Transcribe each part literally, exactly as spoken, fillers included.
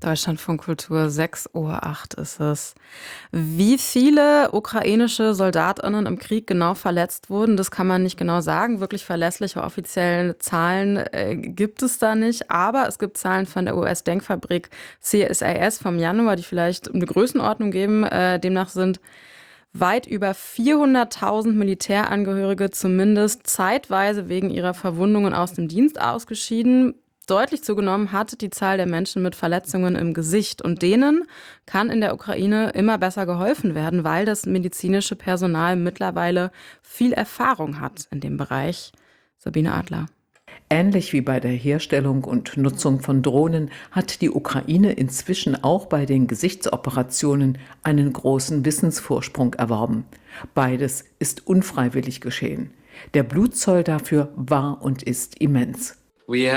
Deutschlandfunk Kultur, sechs Uhr acht ist es. Wie viele ukrainische SoldatInnen im Krieg genau verletzt wurden, das kann man nicht genau sagen. Wirklich verlässliche offizielle Zahlen äh, gibt es da nicht. Aber es gibt Zahlen von der U S-Denkfabrik C S I S vom Januar, die vielleicht eine Größenordnung geben. Äh, demnach sind weit über vierhunderttausend Militärangehörige zumindest zeitweise wegen ihrer Verwundungen aus dem Dienst ausgeschieden. Deutlich zugenommen hat die Zahl der Menschen mit Verletzungen im Gesicht. Und denen kann in der Ukraine immer besser geholfen werden, weil das medizinische Personal mittlerweile viel Erfahrung hat in dem Bereich. Sabine Adler. Ähnlich wie bei der Herstellung und Nutzung von Drohnen hat die Ukraine inzwischen auch bei den Gesichtsoperationen einen großen Wissensvorsprung erworben. Beides ist unfreiwillig geschehen. Der Blutzoll dafür war und ist immens. Wir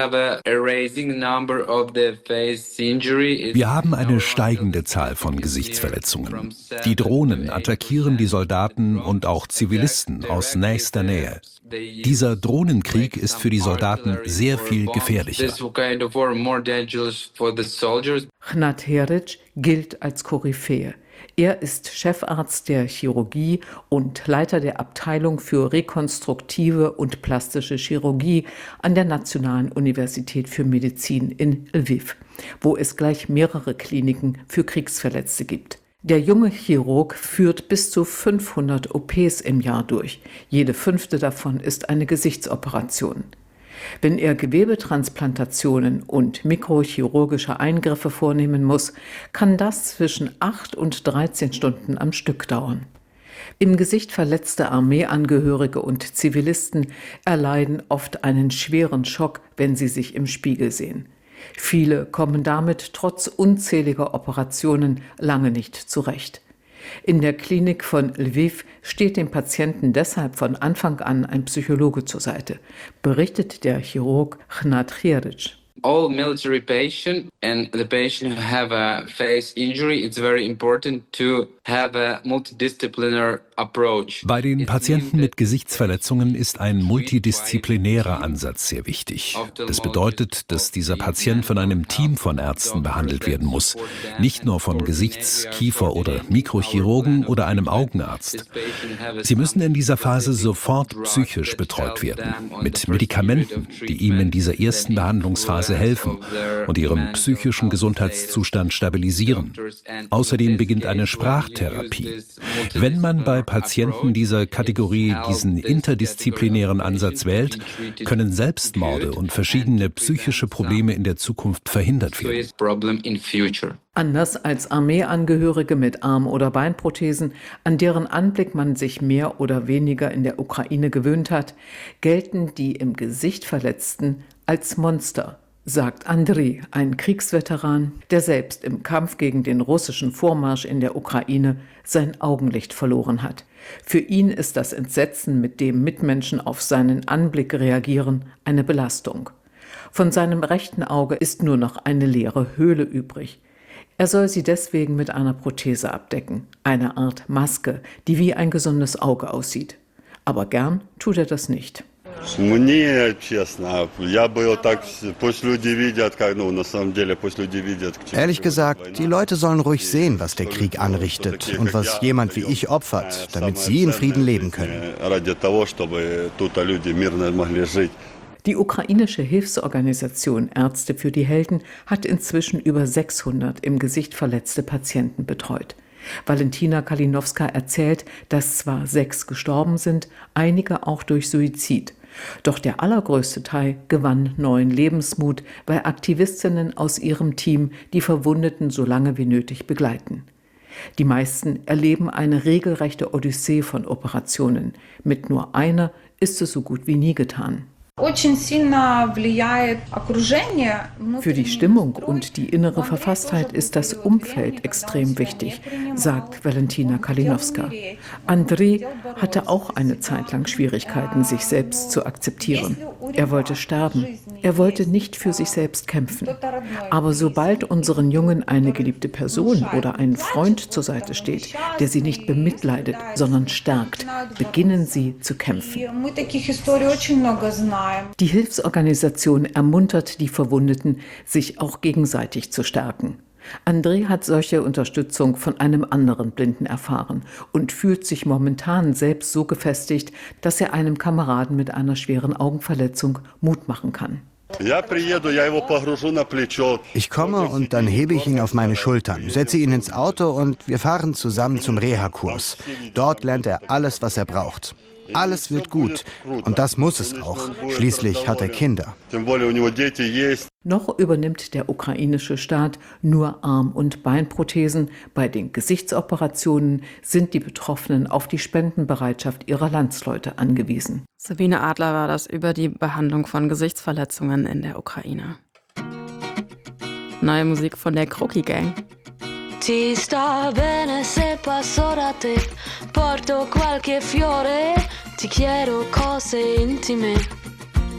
haben eine steigende Zahl von Gesichtsverletzungen. Die Drohnen attackieren die Soldaten und auch Zivilisten aus nächster Nähe. Dieser Drohnenkrieg ist für die Soldaten sehr viel gefährlicher. Hnat Heric gilt als Koryphäe. Er ist Chefarzt der Chirurgie und Leiter der Abteilung für rekonstruktive und plastische Chirurgie an der Nationalen Universität für Medizin in Lviv, wo es gleich mehrere Kliniken für Kriegsverletzte gibt. Der junge Chirurg führt bis zu fünfhundert O Ps im Jahr durch. Jede fünfte davon ist eine Gesichtsoperation. Wenn er Gewebetransplantationen und mikrochirurgische Eingriffe vornehmen muss, kann das zwischen acht und dreizehn Stunden am Stück dauern. Im Gesicht verletzte Armeeangehörige und Zivilisten erleiden oft einen schweren Schock, wenn sie sich im Spiegel sehen. Viele kommen damit trotz unzähliger Operationen lange nicht zurecht. In der Klinik von Lviv steht dem Patienten deshalb von Anfang an ein Psychologe zur Seite, berichtet der Chirurg Hnat Heric. All military patient and the patient who have a face injury, it's very important to have a multidisciplinary approach. Bei den Patienten mit Gesichtsverletzungen ist ein multidisziplinärer Ansatz sehr wichtig. Das bedeutet, dass dieser Patient von einem Team von Ärzten behandelt werden muss, nicht nur von Gesichts-, Kiefer- oder Mikrochirurgen oder einem Augenarzt. Sie müssen in dieser Phase sofort psychisch betreut werden, mit Medikamenten, die ihm in dieser ersten Behandlungsphase helfen und ihren psychischen Gesundheitszustand stabilisieren. Außerdem beginnt eine Sprachtherapie. Wenn man bei Patienten dieser Kategorie diesen interdisziplinären Ansatz wählt, können Selbstmorde und verschiedene psychische Probleme in der Zukunft verhindert werden. Anders als Armeeangehörige mit Arm- oder Beinprothesen, an deren Anblick man sich mehr oder weniger in der Ukraine gewöhnt hat, gelten die im Gesicht Verletzten als Monster, sagt Andrei, ein Kriegsveteran, der selbst im Kampf gegen den russischen Vormarsch in der Ukraine sein Augenlicht verloren hat. Für ihn ist das Entsetzen, mit dem Mitmenschen auf seinen Anblick reagieren, eine Belastung. Von seinem rechten Auge ist nur noch eine leere Höhle übrig. Er soll sie deswegen mit einer Prothese abdecken, eine Art Maske, die wie ein gesundes Auge aussieht. Aber gern tut er das nicht. Ehrlich gesagt, die Leute sollen ruhig sehen, was der Krieg anrichtet und was jemand wie ich opfert, damit sie in Frieden leben können. Die ukrainische Hilfsorganisation Ärzte für die Helden hat inzwischen über sechshundert im Gesicht verletzte Patienten betreut. Valentina Kalinowska erzählt, dass zwar sechs gestorben sind, einige auch durch Suizid. Doch der allergrößte Teil gewann neuen Lebensmut, weil Aktivistinnen aus ihrem Team die Verwundeten so lange wie nötig begleiten. Die meisten erleben eine regelrechte Odyssee von Operationen. Mit nur einer ist es so gut wie nie getan. Für die Stimmung und die innere Verfasstheit ist das Umfeld extrem wichtig, sagt Valentina Kalinowska. Andrei hatte auch eine Zeit lang Schwierigkeiten, sich selbst zu akzeptieren. Er wollte sterben. Er wollte nicht für sich selbst kämpfen. Aber sobald unseren Jungen eine geliebte Person oder ein Freund zur Seite steht, der sie nicht bemitleidet, sondern stärkt, beginnen sie zu kämpfen. Die Hilfsorganisation ermuntert die Verwundeten, sich auch gegenseitig zu stärken. André hat solche Unterstützung von einem anderen Blinden erfahren und fühlt sich momentan selbst so gefestigt, dass er einem Kameraden mit einer schweren Augenverletzung Mut machen kann. Ich komme und dann hebe ich ihn auf meine Schultern, setze ihn ins Auto und wir fahren zusammen zum Reha-Kurs. Dort lernt er alles, was er braucht. Alles wird gut. Und das muss es auch. Schließlich hat er Kinder. Noch übernimmt der ukrainische Staat nur Arm- und Beinprothesen. Bei den Gesichtsoperationen sind die Betroffenen auf die Spendenbereitschaft ihrer Landsleute angewiesen. Sabine Adler war das über die Behandlung von Gesichtsverletzungen in der Ukraine. Neue Musik von der Crocky Gang. Ti sta bene se passo da te, porto qualche fiore, ti chiedo cose intime.